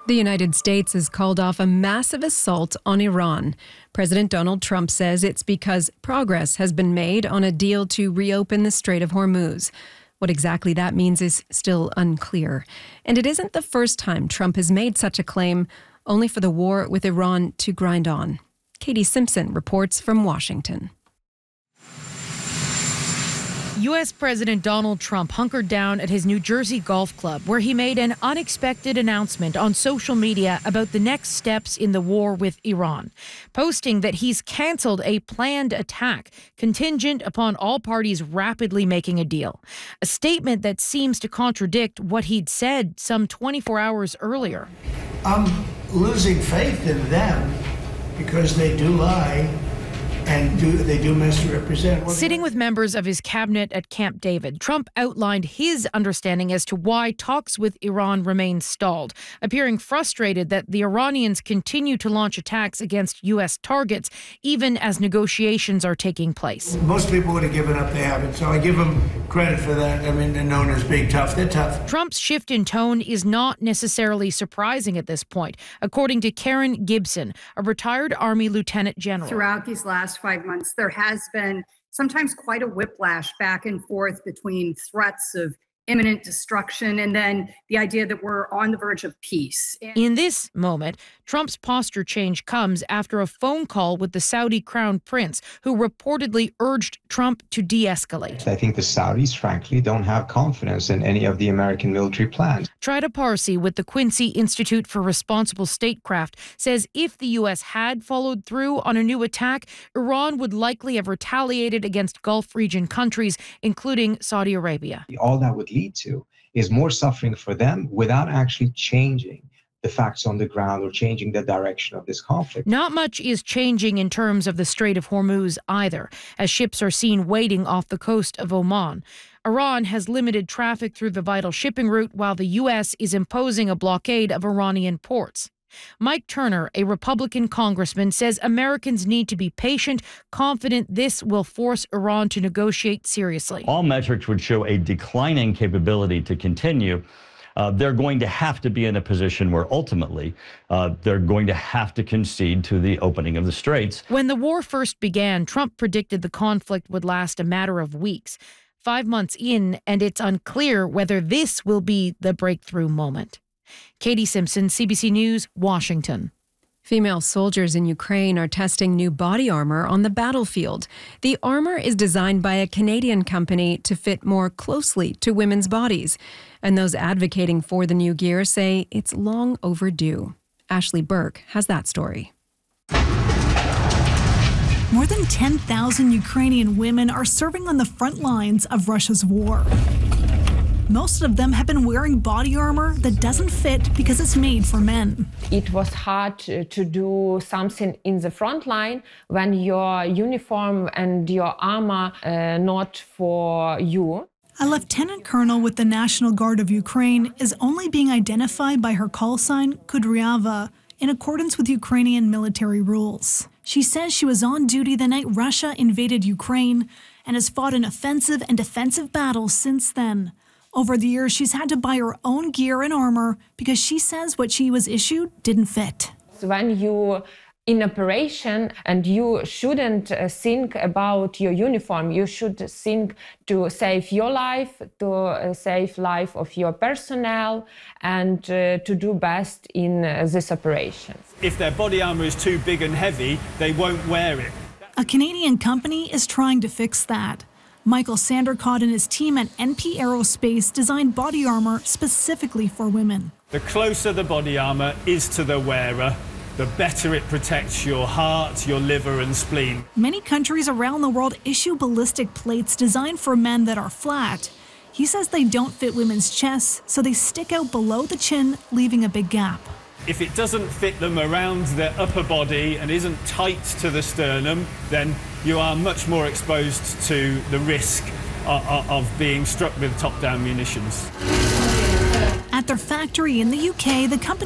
The United States has called off a massive assault on Iran. President Donald Trump says it's because progress has been made on a deal to reopen the Strait of Hormuz. What exactly that means is still unclear. And it isn't the first time Trump has made such a claim, only for the war with Iran to grind on. Katie Simpson reports from Washington. U.S. President Donald Trump hunkered down at his New Jersey golf club, where he made an unexpected announcement on social media about the next steps in the war with Iran, posting that he's canceled a planned attack contingent upon all parties rapidly making a deal. A statement that seems to contradict what he'd said some 24 hours earlier. I'm losing faith in them because they do lie. And they do misrepresent. Sitting with members of his cabinet at Camp David, Trump outlined his understanding as to why talks with Iran remain stalled, appearing frustrated that the Iranians continue to launch attacks against U.S. targets, even as negotiations are taking place. Most people would have given up. They haven't, so I give them credit for that. I mean, they're known as being tough. They're tough. Trump's shift in tone is not necessarily surprising at this point, according to Karen Gibson, a retired Army lieutenant general. Throughout these last 5 months, there has been sometimes quite a whiplash back and forth between threats of imminent destruction and then the idea that we're on the verge of peace. In this moment, Trump's posture change comes after a phone call with the Saudi crown prince, who reportedly urged Trump to de-escalate. I think the Saudis, frankly, don't have confidence in any of the American military plans. Trita Parsi with the Quincy Institute for Responsible Statecraft says if the U.S. had followed through on a new attack, Iran would likely have retaliated against Gulf region countries, including Saudi Arabia. All that would lead to is more suffering for them without actually changing the facts on the ground or changing the direction of this conflict. Not much is changing in terms of the Strait of Hormuz either, as ships are seen waiting off the coast of Oman. Iran has limited traffic through the vital shipping route, while the U.S. is imposing a blockade of Iranian ports. Mike Turner, a Republican congressman, says Americans need to be patient, confident this will force Iran to negotiate seriously. All metrics would show a declining capability to continue. They're going to have to be in a position where ultimately they're going to have to concede to the opening of the straits. When the war first began, Trump predicted the conflict would last a matter of weeks. 5 months in, and it's unclear whether this will be the breakthrough moment. Katie Simpson, CBC News, Washington. Female soldiers in Ukraine are testing new body armor on the battlefield. The armor is designed by a Canadian company to fit more closely to women's bodies. And those advocating for the new gear say it's long overdue. Ashley Burke has that story. More than 10,000 Ukrainian women are serving on the front lines of Russia's war. Most of them have been wearing body armor that doesn't fit because it's made for men. It was hard to do something in the front line when your uniform and your armor not for you. A lieutenant colonel with the National Guard of Ukraine is only being identified by her call sign, Kudryava, in accordance with Ukrainian military rules. She says she was on duty the night Russia invaded Ukraine and has fought an offensive and defensive battle since then. Over the years, she's had to buy her own gear and armor because she says what she was issued didn't fit. When you in operation and you shouldn't think about your uniform, you should think to save your life, to save life of your personnel, and to do best in this operation. If their body armor is too big and heavy, they won't wear it. A Canadian company is trying to fix that. Michael Sandercott and his team at NP Aerospace designed body armor specifically for women. The closer the body armor is to the wearer, the better it protects your heart, your liver and spleen. Many countries around the world issue ballistic plates designed for men that are flat. He says they don't fit women's chests, so they stick out below the chin, leaving a big gap. If it doesn't fit them around their upper body and isn't tight to the sternum, then you are much more exposed to the risk of being struck with top-down munitions. At their factory in the UK, the company